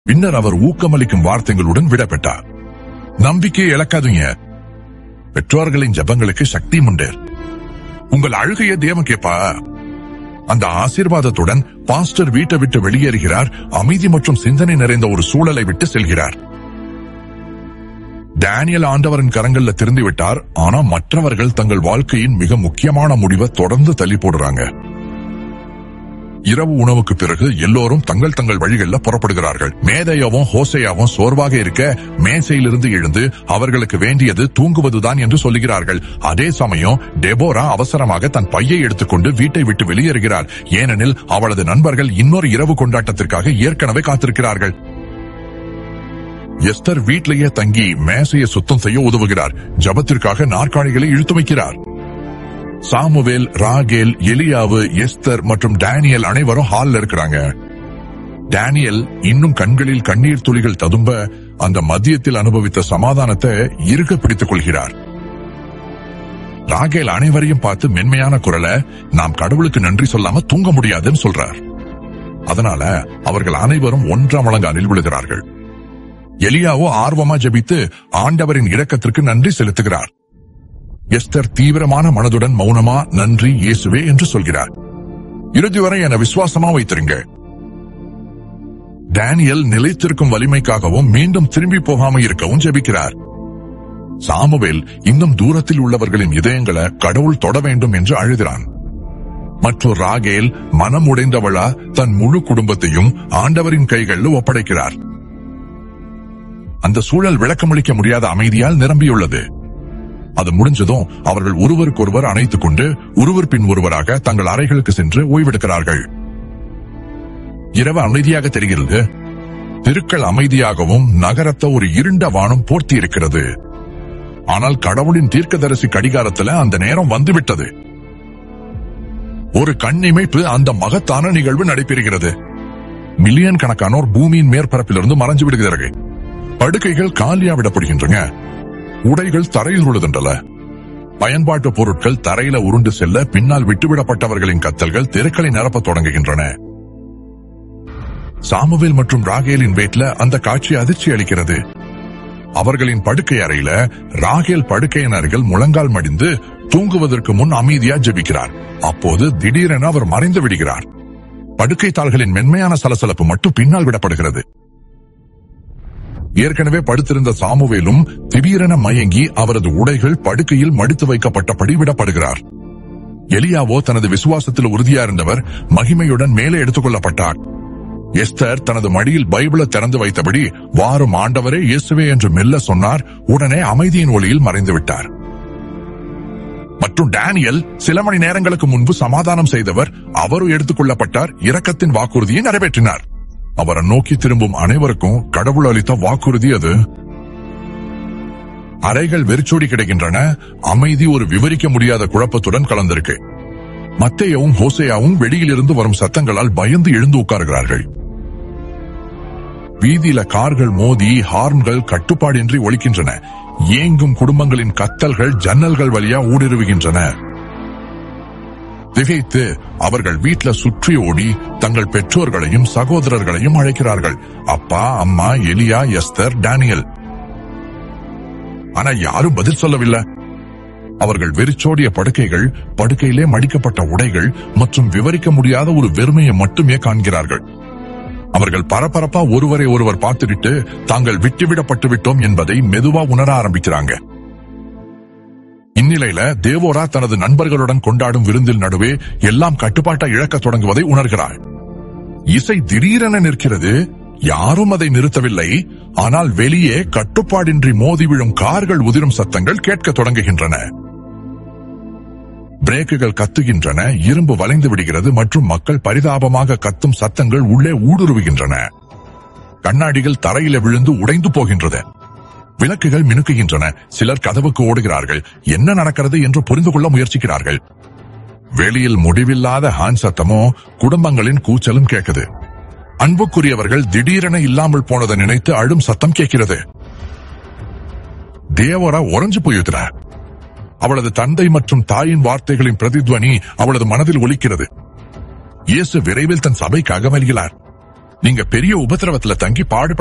பின்னர் அவர் ஊக்கமளிக்கும் வார்த்தைகளுடன் விடப்பட்டார். நம்பிக்கையை இழக்காதீங்க. பெற்றோர்களின் ஜெபங்களுக்கு சக்தி உண்டு. உங்கள் அழுகையை தேவன் கேட்பா. அந்த ஆசீர்வாதத்துடன் பாஸ்டர் வீட்டை விட்டு வெளியேறுகிறார். அமைதி மற்றும் சிந்தனை நிறைந்த ஒரு சூழலை விட்டு செல்கிறார். டேனியல் ஆண்டவரின் கரங்கள்ல திருந்து விட்டார். ஆனா மற்றவர்கள் தங்கள் வாழ்க்கையின் மிக முக்கியமான முடிவை தொடர்ந்து தள்ளி போடுறாங்க. இரவு உணவுக்கு பிறகு எல்லோரும் தங்கள் தங்கள் வழிகளில் புறப்படுகிறார்கள். மேதையாவும் ஹோசையாவும் சோர்வாக இருக்க மேசையிலிருந்து எழுந்து அவர்களுக்கு வேண்டியது தூங்குவதுதான் என்று சொல்லுகிறார்கள். அதே சமயம் டெபோரா அவசரமாக தன் பையை எடுத்துக்கொண்டு வீட்டை விட்டு வெளியேறுகிறார். ஏனெனில் அவளது நண்பர்கள் இன்னொரு இரவு கொண்டாட்டத்திற்காக ஏற்கனவே காத்திருக்கிறார்கள். எஸ்தர் வீட்டிலேயே தங்கி மேசையை சுத்தம் செய்ய உதவுகிறார். ஜபத்திற்காக நாற்காலிகளை இழுத்து வைக்கிறார். சாமுவேல், ராகேல், எலியாவு, எஸ்தர் மற்றும் டேனியல் அனைவரும் ஹால்ல இருக்கிறாங்க. டேனியல் இன்னும் கண்களில் கண்ணீர் துளிகள் ததும்ப அந்த மதியத்தில் அனுபவித்த சமாதானத்தை இறுக பிடித்துக் கொள்கிறார். ராகேல் அனைவரையும் பார்த்து மென்மையான குரலை, நாம் கடவுளுக்கு நன்றி சொல்லாம தூங்க முடியாதுன்னு சொல்றார். அதனால அவர்கள் அனைவரும் ஒன்றாம் முழங்காலில் விழுகிறார்கள். எலியாவோ ஆர்வமா ஜெபித்து ஆண்டவரின் இரக்கத்திற்கு நன்றி செலுத்துகிறார். எஸ்தர் தீவிரமான மனதுடன் மௌனமா நன்றி இயேசுவே என்று சொல்கிறார். இறுதி வரை என விசுவாசமா வைத்திருங்க. டேனியல் நிலைத்திருக்கும் வலிமைக்காகவும் மீண்டும் திரும்பி போகாம இருக்கவும் ஜெபிக்கிறார். சாமுவேல் இன்னும் தூரத்தில் உள்ளவர்களின் இதயங்களை கடவுள் தொட வேண்டும் என்று அழுகிறான். மற்றும் ராகேல் மனம் உடைந்தவளா தன் முழு குடும்பத்தையும் ஆண்டவரின் கைகளில் ஒப்படைக்கிறார். அந்த சூழல் விளக்கமளிக்க முடியாத அமைதியால் நிரம்பியுள்ளது. அது முடிஞ்சதும் அவர்கள் ஒருவருக்கொருவர் அணைத்துக் கொண்டு ஒருவர் பின் ஒருவராக தங்கள் அறைகளுக்கு சென்று ஓய்வெடுக்கிறார்கள். இரவு அமைதியாக தெரிகிறது. தெருக்கள் அமைதியாகவும் நகரத்தை ஒரு இருண்ட வானம் போர்த்தி இருக்கிறது. ஆனால் கடவுளின் தீர்க்கதரிசி கடிகாரத்துல அந்த நேரம் வந்துவிட்டது. ஒரு கண்ணிமைப்பு அந்த மகத்தான நிகழ்வு நடைபெறுகிறது. மில்லியன் கணக்கானோர் பூமியின் மேற்பரப்பிலிருந்து மறைஞ்சு விடுகிறார்கள். படுக்கைகள் காலியா விடப்படுகின்றன. உடைகள் தரையில் உழுதுண்டல. பயன்பாட்டு பொருட்கள் தரையில உருண்டு செல்ல பின்னால் விட்டுவிடப்பட்டவர்களின் கத்தல்கள் தெருக்களை நிரப்ப தொடங்குகின்றன. சாமுவேல் மற்றும் ராகேலின் வீட்ல அந்த காட்சி அதிர்ச்சி அளிக்கிறது. அவர்களின் படுக்கை அறையில ராகேல் படுக்கையின் அருகில் முழங்கால் மடிந்து தூங்குவதற்கு முன் அமைதியா ஜெபிக்கிறார். அப்போது திடீரென அவர் மறைந்து விடுகிறார். படுக்கை தாள்களின் மென்மையான சலசலப்பு மட்டும் பின்னால் விடப்படுகிறது. ஏற்கனவே படுத்திருந்த சாமுவேலும் திடீரென மயங்கி அவரது உடைகள் படுக்கையில் மடித்து வைக்கப்பட்டபடி விடப்படுகிறார். எலியாவோ தனது விசுவாசத்தில் உறுதியா இருந்தவர் மகிமையுடன் மேலே எடுத்துக் கொள்ளப்பட்டார். எஸ்தர் தனது மடியில் பைபிளை திறந்து வைத்தபடி வாரும் ஆண்டவரே இயேசுவே என்று மெல்ல சொன்னார். உடனே அமைதியின் ஒளியில் மறைந்து விட்டார். மற்றும் டேனியல் சில மணி நேரங்களுக்கு முன்பு சமாதானம் செய்தவர் அவரும் எடுத்துக் கொள்ளப்பட்டார். இரக்கத்தின் வாக்குறுதியை நிறைவேற்றினார். அவரை நோக்கி திரும்பும் அனைவருக்கும் கடவுள் அளித்த வாக்குறுதி அது. அறைகள் வெறிச்சோடி கிடக்கின்றன. அமைதி ஒரு விவரிக்க முடியாத குழப்பத்துடன் கலந்திருக்கு. மத்தேயாவும் ஹோசேயாவும் வெளியிலிருந்து வரும் சத்தங்களால் பயந்து எழுந்து உட்கார்கிறார்கள். வீதியில கார்கள் மோதி ஹார்ன்கள் கட்டுப்பாடின்றி ஒலிக்கின்றன. ஏங்கும் குடும்பங்களின் கத்தல்கள் ஜன்னல்கள் வழியா ஊடுருவுகின்றன. திகைத்து அவர்கள் வீட்ல சுற்றி ஓடி தங்கள் பெற்றோர்களையும் சகோதரர்களையும் அழைக்கிறார்கள். அப்பா, அம்மா, எலியா, எஸ்தர், டேனியல். ஆனா யாரும் பதில் சொல்லவில்லை. அவர்கள் வெறிச்சோடிய படுக்கைகள், படுக்கையிலே மடிக்கப்பட்ட உடைகள் மற்றும் விவரிக்க முடியாத ஒரு வெறுமையை மட்டுமே காண்கிறார்கள். அவர்கள் பரபரப்பா ஒருவரை ஒருவர் பார்த்துவிட்டு தாங்கள் விட்டுவிடப்பட்டு விட்டோம் என்பதை மெதுவா உணர ஆரம்பிக்கிறாங்க. இந்நிலையில தேவோரா தனது நண்பர்களுடன் கொண்டாடும் விருந்தில் நடுவே எல்லாம் கட்டுப்பாட்டை இழக்க தொடங்குவதை உணர்கிறாள். இசை திடீரென நிற்கிறது. யாரும் அதை நிறுத்தவில்லை. ஆனால் வெளியே கட்டுப்பாடின்றி மோதி விழும் கார்கள் உதிரும் சத்தங்கள் கேட்க தொடங்குகின்றன. பிரேக்குகள் கத்துகின்றன. இரும்பு வளைந்து விடுகிறது மற்றும் மக்கள் பரிதாபமாக கத்தும் சத்தங்கள் உள்ளே ஊடுருவுகின்றன. கண்ணாடிகள் தரையில விழுந்து உடைந்து போகின்றது. விளக்குகள் மினுக்குகின்றன. சிலர் கதவுக்கு ஓடுகிறார்கள். என்ன நடக்கிறது என்று புரிந்து கொள்ள முயற்சிக்கிறார்கள். வெளியில் முடிவில்லாத ஹான் சத்தமோ குடும்பங்களின் கூச்சலும் கேட்குது. அன்புக்குரியவர்கள் திடீரென இல்லாமல் போனதை நினைத்து அழும் சத்தம் கேட்கிறது. தேவோரா உறைஞ்சு போயிருக்கிறார். அவளது தந்தை மற்றும் தாயின் வார்த்தைகளின் பிரதித்வனி அவளது மனதில் ஒலிக்கிறது. இயேசு விரைவில் தன் சபைக்காக வருகிறார். நீங்க பெரிய உபத்திரவத்துல தங்கி பாடு